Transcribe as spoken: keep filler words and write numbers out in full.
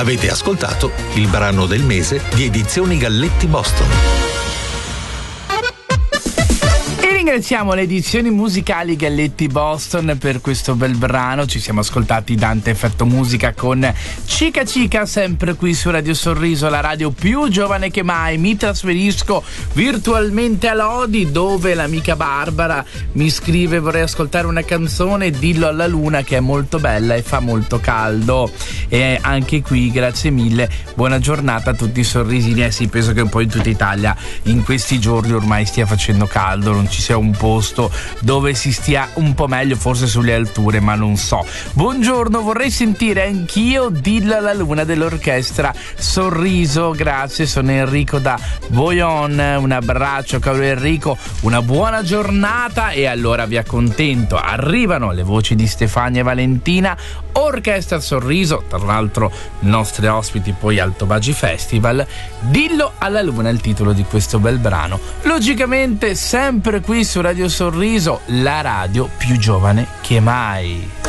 Avete ascoltato il brano del mese di Edizioni Galletti Boston. Ringraziamo le edizioni musicali Galletti Boston per questo bel brano. Ci siamo ascoltati Dante Effetto Musica con Cica Cica, sempre qui su Radio Sorriso, la radio più giovane che mai. Mi trasferisco virtualmente a Lodi, dove l'amica Barbara mi scrive: vorrei ascoltare una canzone, dillo alla luna che è molto bella e fa molto caldo. E anche qui grazie mille, buona giornata a tutti i sorrisini. Eh sì, penso che un po' in tutta Italia in questi giorni ormai stia facendo caldo, non ci sia un posto dove si stia un po' meglio, forse sulle alture, ma non so. Buongiorno, vorrei sentire anch'io Dillo alla luna dell'orchestra Sorriso. Grazie, sono Enrico da Boyon. Un abbraccio caro Enrico, una buona giornata. E allora vi accontento, arrivano le voci di Stefania e Valentina, Orchestra Sorriso, tra l'altro nostri ospiti poi al Tobagi Festival. Dillo alla luna è il titolo di questo bel brano, logicamente sempre qui su Radio Sorriso, la radio più giovane che mai.